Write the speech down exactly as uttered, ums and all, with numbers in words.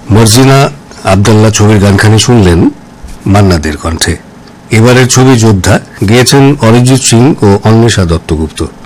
মার্জিনা আব্দুল্লাহ ছবির গানখানি শুনলেন মান্নাদের কণ্ঠে। এবারের ছবি যোদ্ধা গেয়েছেন অরিজিৎ সিং ও অন্বেষা দত্তগুপ্ত।